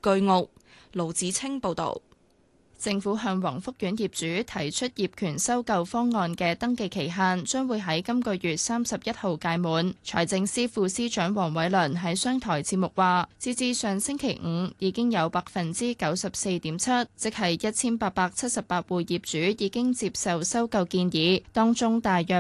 居屋。盧子清報導。 政府向宏福苑業主提出業權收購方案嘅登記期限將會喺今個月31號屆滿。財政司副司長黃偉綸喺商台節目話，截至上星期五已經有94.7%，即係1878戶業主已經接受收購建議，當中大約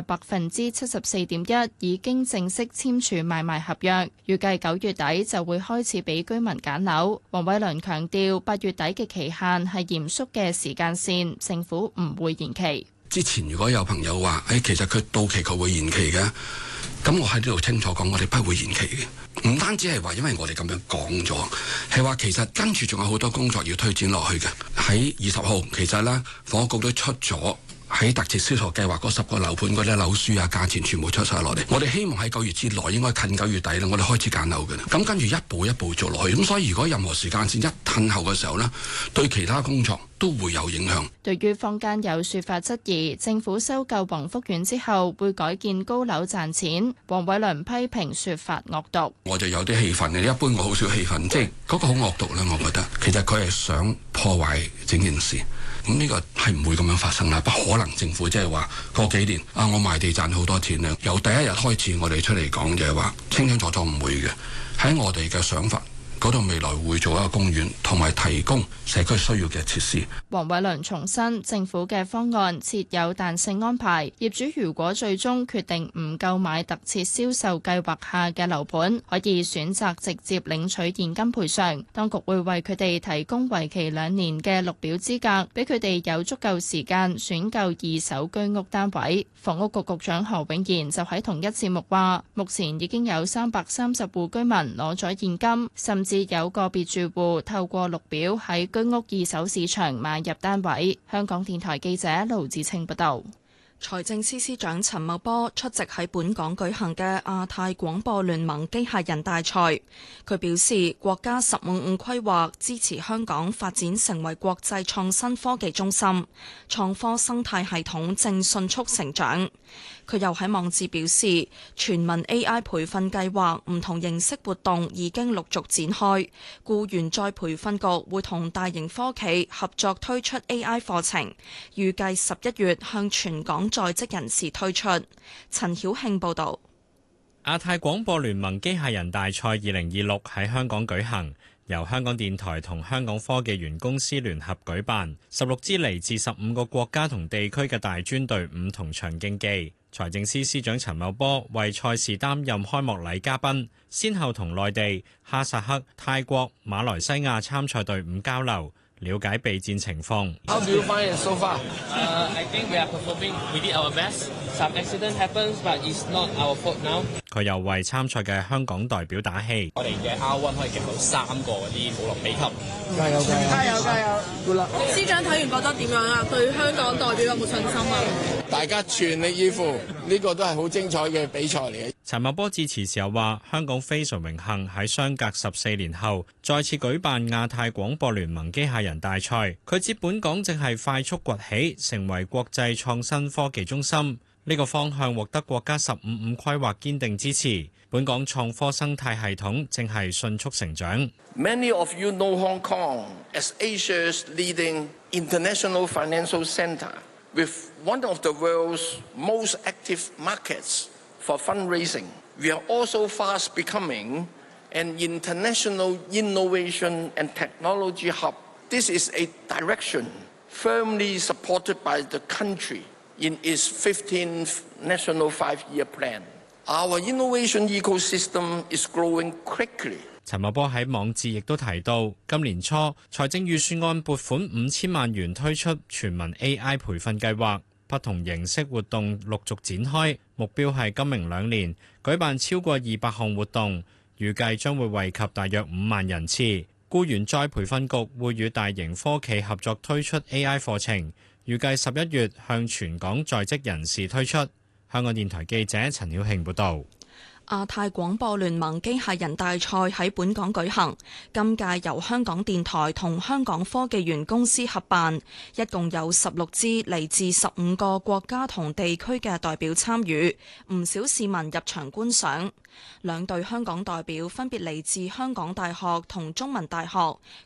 74.1%已經正式簽署買賣合約，預計9月底就會開始俾居民揀樓。黃偉綸強調，8月底嘅期限係嚴肅嘅時間線，政府唔會延期。 之前如果有朋友話，其實佢到期佢會延期嘅，咁我喺呢度清楚講，我哋不會延期嘅。唔單止係話，因為我哋咁樣講咗，係話其實跟住仲有好多工作要推展落去嘅。喺20號，其實呢，房屋局都出咗喺特設銷售計劃嗰10個樓盤嗰啲樓書啊，價錢全部出晒落嚟。我哋希望喺9月之內，應該近9月底啦，我哋開始揀樓嘅啦。咁跟住一步一步做落去。咁所以如果任何時間線一褪後嘅時候呢，對其他工作都會有影響。 對於坊間有說法質疑政府收購宏福苑之後會改建高樓賺錢，黃偉綸批評說法惡毒。 我就有啲氣憤嘅，一般我好少氣憤，即係嗰個好惡毒啦。我覺得其實佢係想破壞整件事。咁呢個係唔會咁樣發生啦，不可能政府即係話過幾年我賣地賺好多錢啦。由第一日開始，我哋出嚟講就係話清清楚楚唔會嘅。喺我哋嘅想法嗰度，未來會做一個公園，同埋提供社區需要嘅設施。 黃偉綸重申，政府嘅方案設有彈性安排，業主如果最終決定唔購買特設銷售計劃下嘅樓盤，可以選擇直接領取現金賠償。當局會為佢哋提供為期2年嘅綠表資格，俾佢哋有足夠時間選購二手居屋單位。房屋局局長何永賢就喺同一節目話，目前已經有330戶居民攞咗現金，甚至有個別住戶透過綠表喺居屋二手市場買入單位。香港電台記者盧子清報道。 財政司司長陳茂波出席喺本港舉行嘅亞太廣播聯盟機械人大賽。佢表示，國家15規劃支持香港發展成為國際創新科技中心，創科生態系統正迅速成長。佢又喺網誌表示，全民 AI 培訓計劃唔同形式活動已經陸續展開，僱員再培訓局會同大型科企合作推出 AI 課程，預計11月向全港在職人士推出。陳曉慶報導。 亞太廣播聯盟機械人大賽2026喺香港舉行，由香港電台同香港科技園公司聯合舉辦，16支嚟自15個國家同地區嘅大專隊伍同場競技。財政司司長陳茂波為賽事擔任開幕禮嘉賓，先後同內地、哈薩克、泰國、馬來西亞參賽隊伍交流，了解備戰情況。 How do you find it so far? I think we are performing. We did our best. Some accident happens, but it's not our fault now. 佢又為參賽嘅香港代表打氣。 我哋嘅 R1 可以夾到3個嗰啲武林秘笈。 加油加油加油加油！ 司長睇完覺得點樣啊？對香港代表有冇信心啊？ 大家全力以赴，呢個都係好精彩嘅比賽嚟嘅。 陳茂波致辭時候話：香港非常榮幸喺相隔14年後再次舉辦亞太廣播聯盟機械人大賽。佢指本港正係快速崛起，成為國際創新科技中心。呢個方向獲得國家15規劃堅定支持。本港創科生態系統正係迅速成長。 Many of you know Hong Kong as Asia's leading international financial centre, with one of the world's most active markets for fundraising. We are also fast becoming an international innovation and technology hub. This is a direction firmly supported by the country in its 15th National Five-Year Plan. Our innovation ecosystem is growing quickly. 陳茂波喺網誌亦都提到，今年初財政預算案撥款5000萬元推出全民 AI 培訓計劃，不同形式活動陸續展開，目標係今明2年舉辦超過200項活動，預計將會惠及大約5萬人次。僱員再培訓局會與大型科企合作推出 AI 課程，預計11月向全港在職人士推出。香港電台記者陳曉慶報導。 亞太廣播聯盟機械人大賽喺本港舉行，今屆由香港電台同香港科技園公司合辦，一共有16支嚟自15個國家同地區嘅代表參與，唔少市民入場觀賞。2隊香港代表分別嚟自香港大學同中文大學，